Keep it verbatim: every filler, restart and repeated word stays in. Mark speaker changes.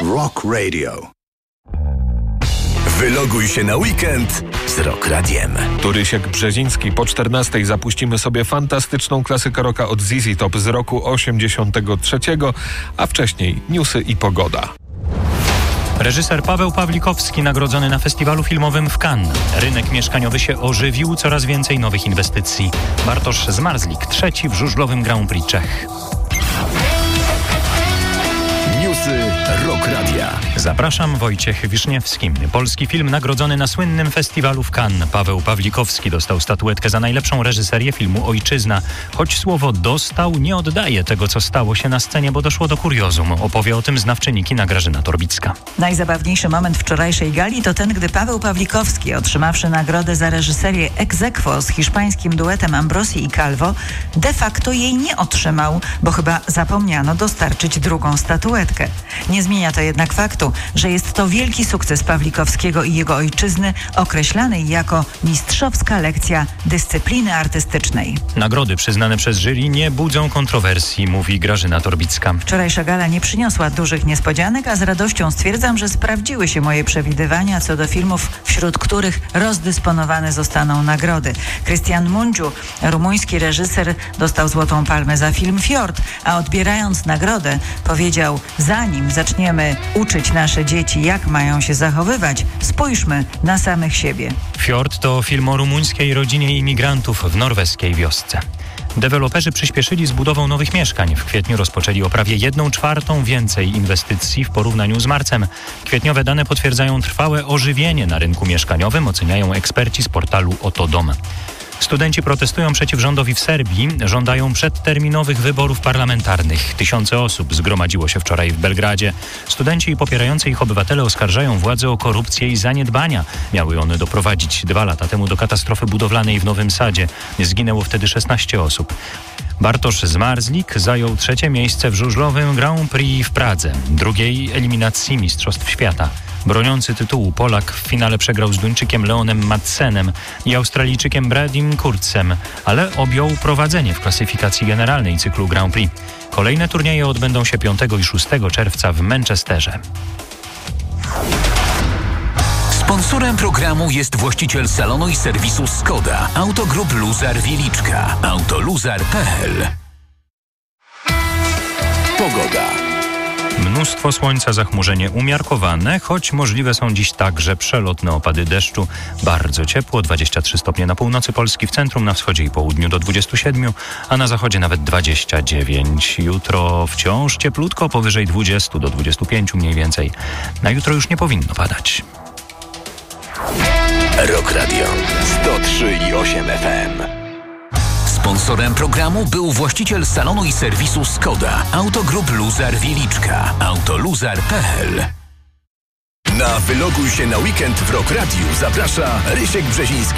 Speaker 1: Rock Radio. Wyloguj się na weekend z Rock Radiem.
Speaker 2: Tu Rysiek Brzeziński. Po czternastej zapuścimy sobie fantastyczną klasykę rocka od Z Z Top z roku osiemdziesiątego trzeciego, a wcześniej newsy i pogoda.
Speaker 3: Reżyser Paweł Pawlikowski nagrodzony na festiwalu filmowym w Cannes. Rynek mieszkaniowy się ożywił, coraz więcej nowych inwestycji. Bartosz Zmarzlik, trzeci w żużlowym Grand Prix Czech.
Speaker 1: Newsy Rock Radia.
Speaker 3: Zapraszam, Wojciech Wiszniewski. Polski film nagrodzony na słynnym festiwalu w Cannes. Paweł Pawlikowski dostał statuetkę za najlepszą reżyserię filmu Ojczyzna. Choć słowo dostał nie oddaje tego, co stało się na scenie, bo doszło do kuriozum. Opowie o tym znawczyni kina Grażyna Torbicka.
Speaker 4: Najzabawniejszy moment wczorajszej gali to ten, gdy Paweł Pawlikowski, otrzymawszy nagrodę za reżyserię ex aequo z hiszpańskim duetem Ambrosi i Calvo, de facto jej nie otrzymał, bo chyba zapomniano dostarczyć drugą statuetkę. Nie zmienia to jednak faktu, że jest to wielki sukces Pawlikowskiego i jego ojczyzny, określanej jako mistrzowska lekcja dyscypliny artystycznej.
Speaker 3: Nagrody przyznane przez jury nie budzą kontrowersji, mówi Grażyna Torbicka.
Speaker 4: Wczorajsza gala nie przyniosła dużych niespodzianek, a z radością stwierdzam, że sprawdziły się moje przewidywania co do filmów, wśród których rozdysponowane zostaną nagrody. Cristian Mungiu, rumuński reżyser, dostał Złotą Palmę za film Fjord, a odbierając nagrodę powiedział: zanim zaczniemy uczyć nasze dzieci, jak mają się zachowywać, spójrzmy na samych siebie.
Speaker 3: Fjord to film o rumuńskiej rodzinie imigrantów w norweskiej wiosce. Deweloperzy przyspieszyli z budową nowych mieszkań. W kwietniu rozpoczęli o prawie jedną czwartą więcej inwestycji w porównaniu z marcem. Kwietniowe dane potwierdzają trwałe ożywienie na rynku mieszkaniowym, oceniają eksperci z portalu Oto Dom. Studenci protestują przeciw rządowi w Serbii, żądają przedterminowych wyborów parlamentarnych. Tysiące osób zgromadziło się wczoraj w Belgradzie. Studenci i popierający ich obywatele oskarżają władze o korupcję i zaniedbania. Miały one doprowadzić dwa lata temu do katastrofy budowlanej w Nowym Sadzie. Zginęło wtedy szesnaście osób. Bartosz Zmarzlik zajął trzecie miejsce w żużlowym Grand Prix w Pradze, drugiej eliminacji Mistrzostw Świata. Broniący tytułu Polak w finale przegrał z Duńczykiem Leonem Madsenem i Australijczykiem Bradim Kurtzem, ale objął prowadzenie w klasyfikacji generalnej cyklu Grand Prix. Kolejne turnieje odbędą się piątego i szóstego czerwca w Manchesterze.
Speaker 1: Sponsorem programu jest właściciel salonu i serwisu Skoda, Autogrup Luzar Wieliczka, autoluzar kropka p l. Pogoda.
Speaker 3: Mnóstwo słońca, zachmurzenie umiarkowane, choć możliwe są dziś także przelotne opady deszczu. Bardzo ciepło, dwadzieścia trzy stopnie na północy Polski, w centrum, na wschodzie i południu do dwudziestu siedmiu, a na zachodzie nawet dwadzieścia dziewięć. Jutro wciąż cieplutko, powyżej dwudziestu do dwudziestu pięciu mniej więcej. Na jutro już nie powinno padać.
Speaker 1: Rock Radio sto trzy i osiem F M. Sponsorem programu był właściciel salonu i serwisu Skoda, Autogrup Luzar Wieliczka, autoluzar kropka p l. Na Wyloguj się na weekend w Rock Radiu zaprasza Rysiek Brzeziński.